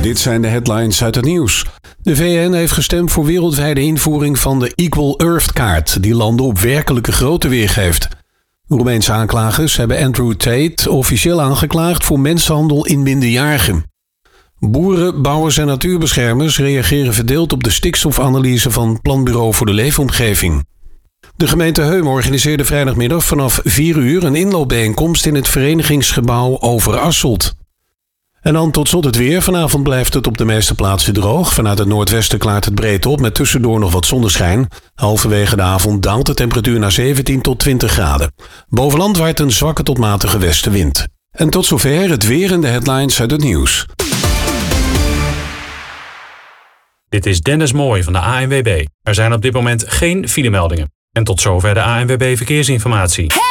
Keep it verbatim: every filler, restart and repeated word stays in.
Dit zijn de headlines uit het nieuws. De V N heeft gestemd voor wereldwijde invoering van de Equal Earth-kaart, die landen op werkelijke grootte weergeeft. Roemeense aanklagers hebben Andrew Tate officieel aangeklaagd voor mensenhandel in minderjarigen. Boeren, bouwers en natuurbeschermers reageren verdeeld op de stikstofanalyse van Planbureau voor de Leefomgeving. De gemeente Heum organiseerde vrijdagmiddag vanaf vier uur een inloopbijeenkomst in het verenigingsgebouw Overasselt. En dan tot slot het weer. Vanavond blijft het op de meeste plaatsen droog. Vanuit het noordwesten klaart het breed op met tussendoor nog wat zonneschijn. Halverwege de avond daalt de temperatuur naar zeventien tot twintig graden. Boven land waait een zwakke tot matige westenwind. En tot zover het weer en de headlines uit het nieuws. Dit is Dennis Mooij van de A N W B. Er zijn op dit moment geen filemeldingen. En tot zover de A N W B Verkeersinformatie.